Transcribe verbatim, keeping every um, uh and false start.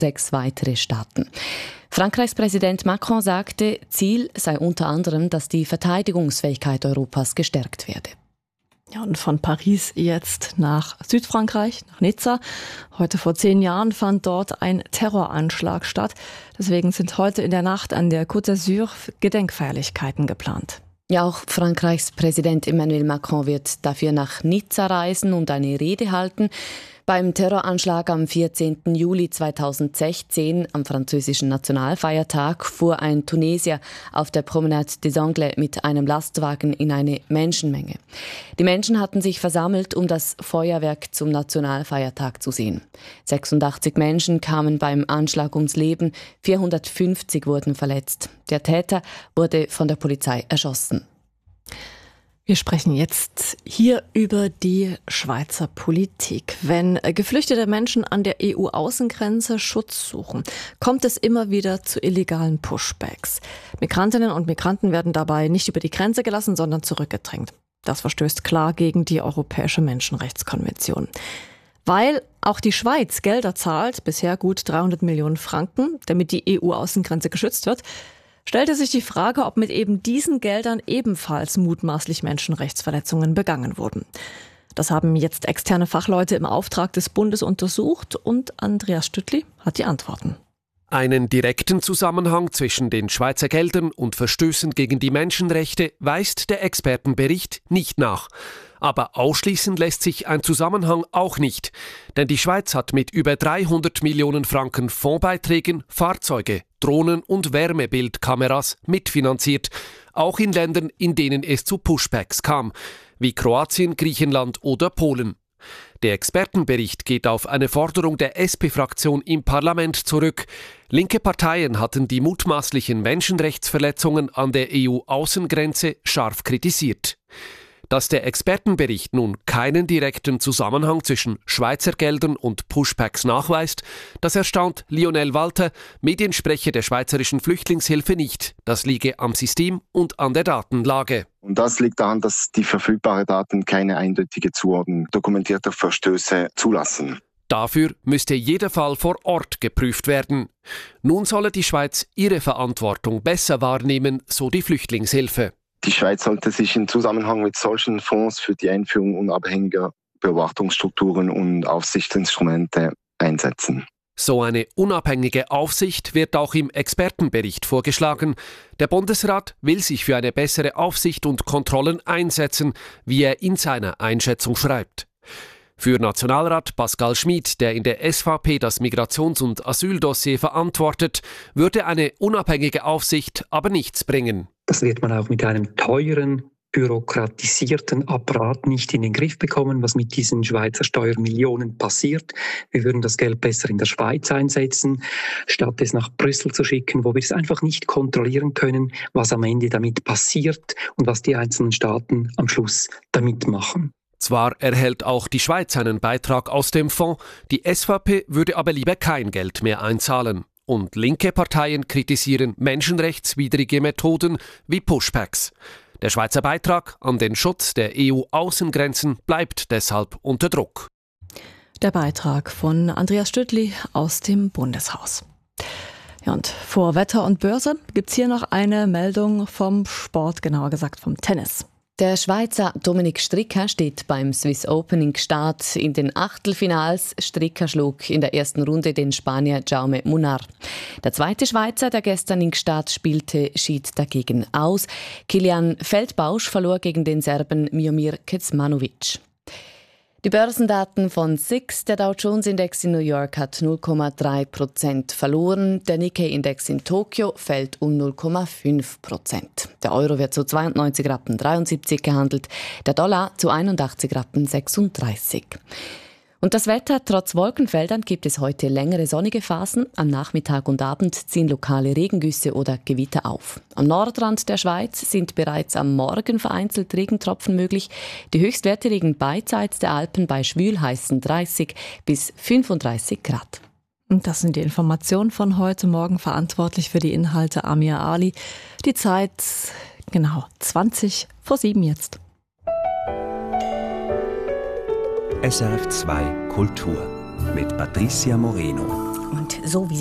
sechs weitere Staaten. Frankreichs Präsident Macron sagte, Ziel sei unter anderem, dass die Verteidigungsfähigkeit Europas gestärkt werde. Ja, und von Paris jetzt nach Südfrankreich, nach Nizza. Heute vor zehn Jahren fand dort ein Terroranschlag statt. Deswegen sind heute in der Nacht an der Côte d'Azur Gedenkfeierlichkeiten geplant. Ja, auch Frankreichs Präsident Emmanuel Macron wird dafür nach Nizza reisen und eine Rede halten. Beim Terroranschlag am vierzehnten Juli zweitausendsechzehn, am französischen Nationalfeiertag, fuhr ein Tunesier auf der Promenade des Anglais mit einem Lastwagen in eine Menschenmenge. Die Menschen hatten sich versammelt, um das Feuerwerk zum Nationalfeiertag zu sehen. sechsundachtzig Menschen kamen beim Anschlag ums Leben, vierhundertfünfzig wurden verletzt. Der Täter wurde von der Polizei erschossen. Wir sprechen jetzt hier über die Schweizer Politik. Wenn geflüchtete Menschen an der E U-Außengrenze Schutz suchen, kommt es immer wieder zu illegalen Pushbacks. Migrantinnen und Migranten werden dabei nicht über die Grenze gelassen, sondern zurückgedrängt. Das verstößt klar gegen die Europäische Menschenrechtskonvention. Weil auch die Schweiz Gelder zahlt, bisher gut dreihundert Millionen Franken, damit die E U-Außengrenze geschützt wird, stellte sich die Frage, ob mit eben diesen Geldern ebenfalls mutmaßlich Menschenrechtsverletzungen begangen wurden. Das haben jetzt externe Fachleute im Auftrag des Bundes untersucht und Andreas Stüttli hat die Antworten. Einen direkten Zusammenhang zwischen den Schweizer Geldern und Verstößen gegen die Menschenrechte weist der Expertenbericht nicht nach. Aber ausschließen lässt sich ein Zusammenhang auch nicht. Denn die Schweiz hat mit über dreihundert Millionen Franken Fondsbeiträgen Fahrzeuge, Drohnen und Wärmebildkameras mitfinanziert. Auch in Ländern, in denen es zu Pushbacks kam, wie Kroatien, Griechenland oder Polen. Der Expertenbericht geht auf eine Forderung der S P-Fraktion im Parlament zurück. Linke Parteien hatten die mutmaßlichen Menschenrechtsverletzungen an der E U-Außengrenze scharf kritisiert. Dass der Expertenbericht nun keinen direkten Zusammenhang zwischen Schweizer Geldern und Pushbacks nachweist, das erstaunt Lionel Walter, Mediensprecher der Schweizerischen Flüchtlingshilfe nicht. Das liege am System und an der Datenlage. Und das liegt daran, dass die verfügbaren Daten keine eindeutige Zuordnung dokumentierter Verstöße zulassen. Dafür müsste jeder Fall vor Ort geprüft werden. Nun solle die Schweiz ihre Verantwortung besser wahrnehmen, so die Flüchtlingshilfe. Die Schweiz sollte sich im Zusammenhang mit solchen Fonds für die Einführung unabhängiger Beobachtungsstrukturen und Aufsichtsinstrumente einsetzen. So eine unabhängige Aufsicht wird auch im Expertenbericht vorgeschlagen. Der Bundesrat will sich für eine bessere Aufsicht und Kontrollen einsetzen, wie er in seiner Einschätzung schreibt. Für Nationalrat Pascal Schmid, der in der S V P das Migrations- und Asyldossier verantwortet, würde eine unabhängige Aufsicht aber nichts bringen. Das wird man auch mit einem teuren, bürokratisierten Apparat nicht in den Griff bekommen, was mit diesen Schweizer Steuermillionen passiert. Wir würden das Geld besser in der Schweiz einsetzen, statt es nach Brüssel zu schicken, wo wir es einfach nicht kontrollieren können, was am Ende damit passiert und was die einzelnen Staaten am Schluss damit machen. Zwar erhält auch die Schweiz einen Beitrag aus dem Fonds, die S V P würde aber lieber kein Geld mehr einzahlen. Und linke Parteien kritisieren menschenrechtswidrige Methoden wie Pushbacks. Der Schweizer Beitrag an den Schutz der E U-Außengrenzen bleibt deshalb unter Druck. Der Beitrag von Andreas Stüttli aus dem Bundeshaus. Ja, und vor Wetter und Börse gibt's hier noch eine Meldung vom Sport, genauer gesagt vom Tennis. Der Schweizer Dominik Stricker steht beim Swiss Opening Start in den Achtelfinals. Stricker schlug in der ersten Runde den Spanier Jaume Munar. Der zweite Schweizer, der gestern in Gstaad spielte, schied dagegen aus. Kilian Feldbausch verlor gegen den Serben Miomir Kecmanovic. Die Börsendaten von S I X, der Dow Jones Index in New York, hat null Komma drei Prozent verloren. Der Nikkei-Index in Tokio fällt um null Komma fünf Prozent. Der Euro wird zu zweiundneunzig Rappen dreiundsiebzig gehandelt, der Dollar zu einundachtzig Rappen sechsunddreißig. Und das Wetter, trotz Wolkenfeldern gibt es heute längere sonnige Phasen. Am Nachmittag und Abend ziehen lokale Regengüsse oder Gewitter auf. Am Nordrand der Schweiz sind bereits am Morgen vereinzelt Regentropfen möglich. Die Höchstwerte liegen beidseits der Alpen bei schwülheißen dreißig bis fünfunddreißig Grad. Und das sind die Informationen von heute Morgen, verantwortlich für die Inhalte Amir Ali. Die Zeit, genau, zwanzig vor sieben jetzt. S R F zwei Kultur mit Patricia Moreno. Und so wie